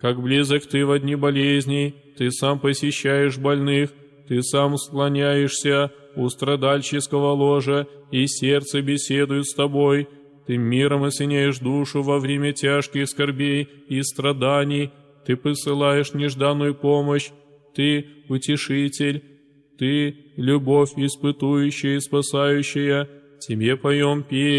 как близок Ты во дни болезней, Ты сам посещаешь больных, Ты сам склоняешься у страдальческого ложа, и сердце беседует с Тобой. Ты миром осеняешь душу во время тяжких скорбей и страданий, Ты посылаешь нежданную помощь, Ты утешитель, Ты любовь испытующая и спасающая, Тебе поем песнь.